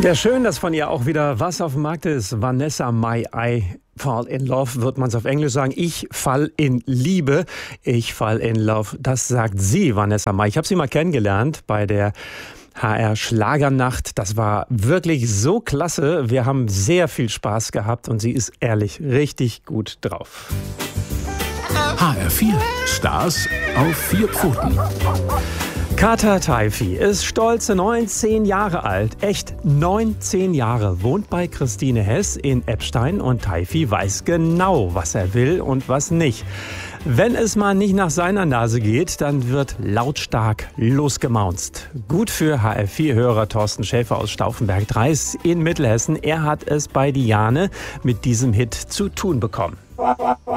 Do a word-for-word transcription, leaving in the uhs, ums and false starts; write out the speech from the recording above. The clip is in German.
Ja, schön, dass von ihr auch wieder was auf dem Markt ist. Vanessa Mai, I fall in love, wird man es auf Englisch sagen. Ich fall in Liebe. Ich fall in love. Das sagt sie, Vanessa Mai. Ich habe sie mal kennengelernt bei der H R Schlagernacht. Das war wirklich so klasse. Wir haben sehr viel Spaß gehabt und sie ist ehrlich richtig gut drauf. H R vier. Stars auf vier Pfoten. Kata Teifi ist stolze neunzehn Jahre alt. Echt neunzehn Jahre. Wohnt bei Christine Hess in Eppstein und Teifi weiß genau, was er will und was nicht. Wenn es mal nicht nach seiner Nase geht, dann wird lautstark losgemaunzt. Gut für H R vier-Hörer Thorsten Schäfer aus Stauffenberg-Dreis in Mittelhessen. Er hat es bei Diane mit diesem Hit zu tun bekommen.